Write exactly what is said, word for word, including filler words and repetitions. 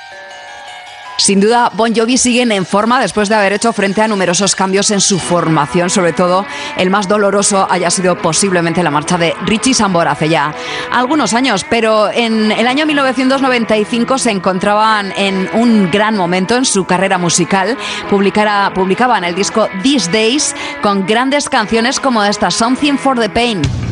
Sin duda, Bon Jovi siguen en forma después de haber hecho frente a numerosos cambios en su formación. Sobre todo, el más doloroso haya sido posiblemente la marcha de Richie Sambora hace ya algunos años. Pero en el año mil novecientos noventa y cinco se encontraban en un gran momento en su carrera musical. Publicara, publicaban el disco These Days con grandes canciones como esta, Something for the Pain.